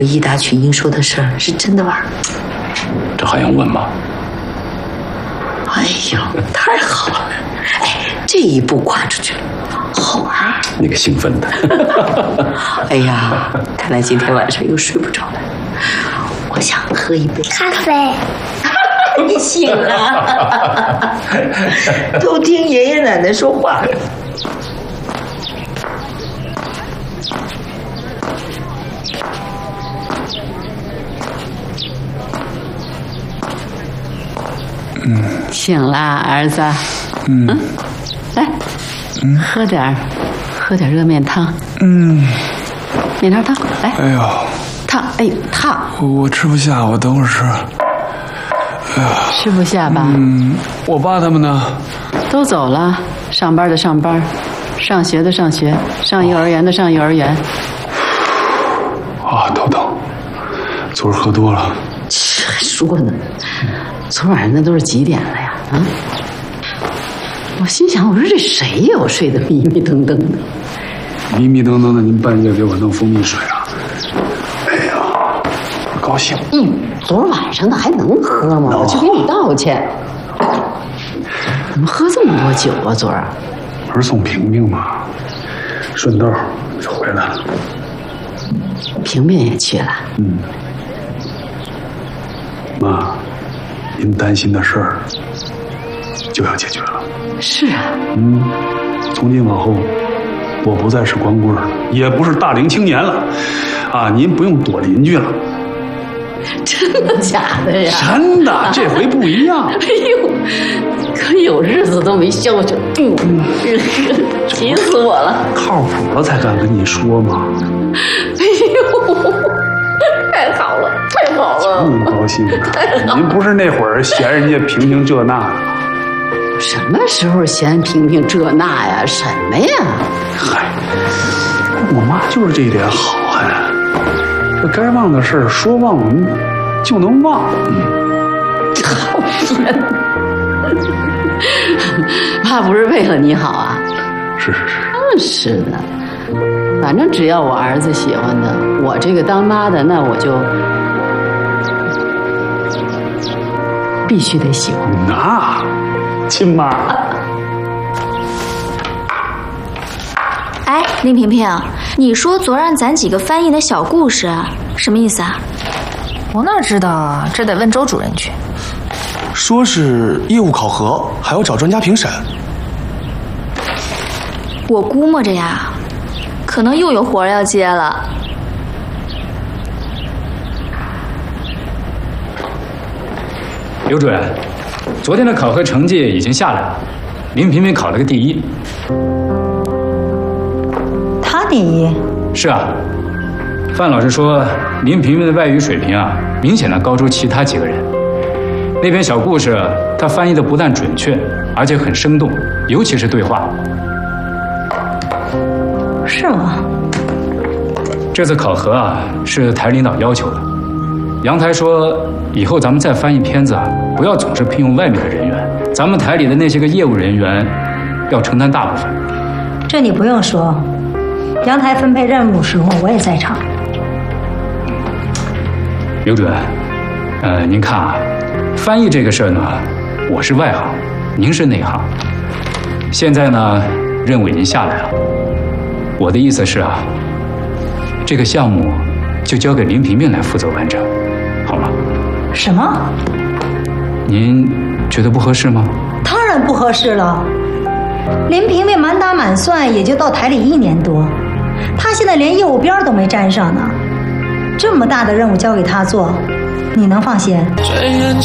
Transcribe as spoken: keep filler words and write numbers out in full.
易达群英说的事儿是真的吧？ 这还用问吗？ 哎呦，太好了！哎，这一步跨出去了，好玩。 你个兴奋的！ 哎呀，看来今天晚上又睡不着了。我想喝一杯咖啡。 你醒了，都听爷爷奶奶说话。 嗯，醒啦，儿子。嗯，嗯来，嗯，喝点儿，喝点热面汤。 嗯， 面条汤，来。 哎呦， 烫，哎呦，烫。 我我吃不下，我等会儿吃。哎呀， 吃不下吧？ 嗯，我爸他们呢？ 都走了，上班的上班，上学的上学，上幼儿园的上幼儿园。 啊，头疼，昨儿喝多了。 还说呢，昨晚上那都是几点了呀？啊！我心想，我说这谁呀？我睡得迷迷瞪瞪的。 迷迷瞪瞪的，您半夜给我弄蜂蜜水啊？哎呀，不高兴。 嗯，昨晚上的还能喝吗？我去给你道歉。怎么喝这么多酒啊？昨儿儿送萍萍嘛，顺道就回来了。 萍萍也去了。 嗯。妈，您担心的事儿就要解决了。 是啊。 嗯，从今往后，我不再是光棍了，也不是大龄青年了，啊，您不用躲邻居了。 真的假的呀？ 真的，这回不一样。 哎呦，可有日子都没消消，嗯，急死我了。 靠谱了才敢跟你说嘛。 哎呦，太好了，太好了， 真高兴啊！您不是那会儿嫌人家萍萍这那的？ 什么时候嫌萍萍这那呀？什么呀？ 嗨，我妈就是这一点好呀。这该忘的事说忘了就能忘。嗯， 讨厌。妈不是为了你好啊？ 是是是。 真是的。反正只要我儿子喜欢的，我这个当妈的，那我就必须得喜欢。 那，亲妈。 哎，林萍萍，你说昨让咱几个翻译的小故事，什么意思啊？ 我哪知道啊，这得问周主任去。 说是业务考核，还要找专家评审。 我估摸着呀，可能又有活要接了。 刘主任，昨天的考核成绩已经下来了，林萍萍考了个第一。 他第一？ 是啊，范老师说林萍萍的外语水平啊，明显的高出其他几个人。那篇小故事，她翻译的不但准确，而且很生动，尤其是对话。 是吗？ 这次考核啊，是台领导要求的。杨台说，以后咱们再翻译片子啊，不要总是聘用外面的人员，咱们台里的那些个业务人员要承担大部分。 这你不用说，杨台分配任务时候我也在场。 刘主任，呃，您看啊，翻译这个事儿呢，我是外行，您是内行。现在呢，任务已经下来了，我的意思是啊，这个项目就交给林萍萍来负责完成，好吗？ 什么？ 您觉得不合适吗？ 当然不合适了。林萍萍满打满算也就到台里一年多，她现在连业务边都没沾上呢。这么大的任务交给她做，你能放心？